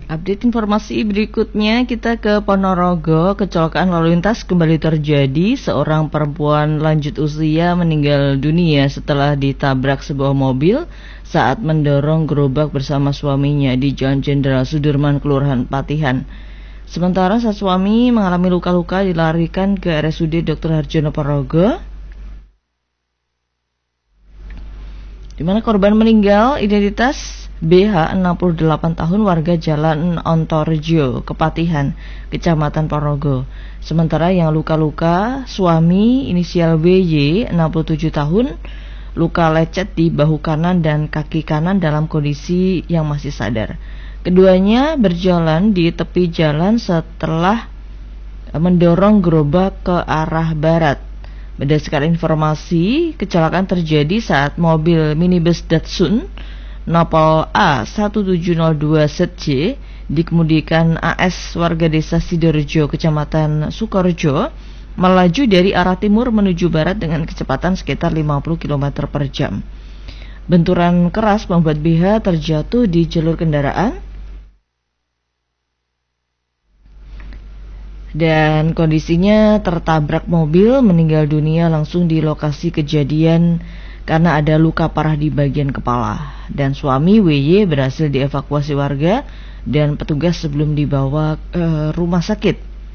Update informasi berikutnya, kita ke Ponorogo. Kecelakaan lalu lintas kembali terjadi. Seorang perempuan lanjut usia meninggal dunia setelah ditabrak sebuah mobil saat mendorong gerobak bersama suaminya di Jalan Jenderal Sudirman, Kelurahan Patihan. Sementara sang suami mengalami luka-luka dilarikan ke RSUD Dr. Harjono Ponorogo, di mana korban meninggal identitas BH 68 tahun, warga Jalan Ontorjo, Kepatihan, Kecamatan Ponorogo. Sementara yang luka-luka suami inisial WY 67 tahun, luka lecet di bahu kanan dan kaki kanan dalam kondisi yang masih sadar. Keduanya berjalan di tepi jalan setelah mendorong gerobak ke arah barat. Berdasarkan informasi, kecelakaan terjadi saat mobil minibus Datsun Nopal A1702 ZC dikemudikan AS warga desa Sidorejo, Kecamatan Sukorejo, melaju dari arah timur menuju barat dengan kecepatan sekitar 50 km per jam. Benturan keras membuat BH terjatuh di jalur kendaraan dan kondisinya tertabrak mobil, meninggal dunia langsung di lokasi kejadian karena ada luka parah di bagian kepala. Dan suami WY berhasil dievakuasi warga dan petugas sebelum dibawa ke rumah sakit.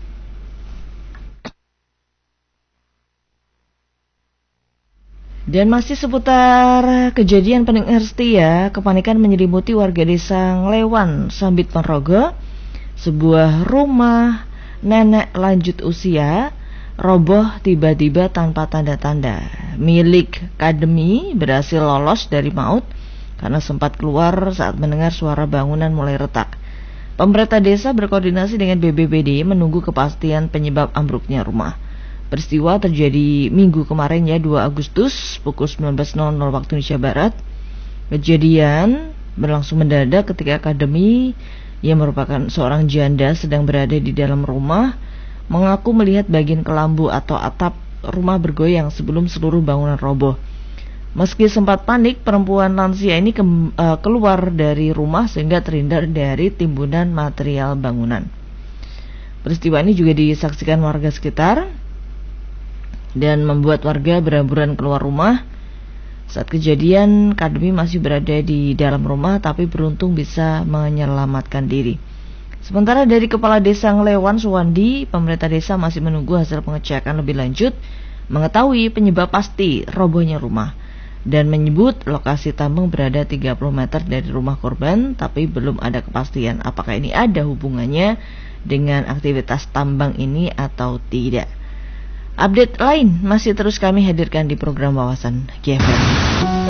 Dan masih seputar kejadian pendengar setia, kepanikan menyelimuti warga desa Nglewan, Sambit, Ponorogo. Sebuah rumah nenek lanjut usia roboh tiba-tiba tanpa tanda-tanda. Milik Kademi berhasil lolos dari maut karena sempat keluar saat mendengar suara bangunan mulai retak. Pemerintah desa berkoordinasi dengan BPBD menunggu kepastian penyebab ambruknya rumah. Peristiwa terjadi Minggu kemarin ya, 2 Agustus pukul 19.00 waktu Indonesia Barat. Kejadian berlangsung mendadak ketika Kademi yang merupakan seorang janda sedang berada di dalam rumah mengaku melihat bagian kelambu atau atap rumah bergoyang sebelum seluruh bangunan roboh. Meski sempat panik, perempuan lansia ini keluar dari rumah sehingga terhindar dari timbunan material bangunan. Peristiwa ini juga disaksikan warga sekitar dan membuat warga berhamburan keluar rumah. Saat kejadian, Kademi masih berada di dalam rumah tapi beruntung bisa menyelamatkan diri. Sementara dari Kepala Desa Nglewan, Suwandi, pemerintah desa masih menunggu hasil pengecekan lebih lanjut mengetahui penyebab pasti robohnya rumah, dan menyebut lokasi tambang berada 30 meter dari rumah korban, tapi belum ada kepastian apakah ini ada hubungannya dengan aktivitas tambang ini atau tidak. Update lain masih terus kami hadirkan di program Wawasan GFM.